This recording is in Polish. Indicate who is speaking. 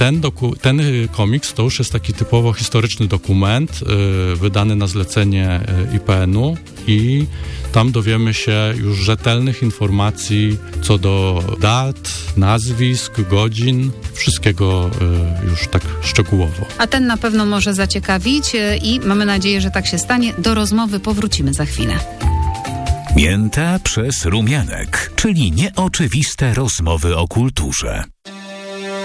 Speaker 1: Ten komiks to już jest taki typowo historyczny dokument wydany na zlecenie IPN-u i tam dowiemy się już rzetelnych informacji co do dat, nazwisk, godzin, wszystkiego już tak szczegółowo.
Speaker 2: A ten na pewno może zaciekawić i mamy nadzieję, że tak się stanie. Do rozmowy powrócimy za chwilę.
Speaker 3: Mięta przez rumianek, czyli nieoczywiste rozmowy o kulturze.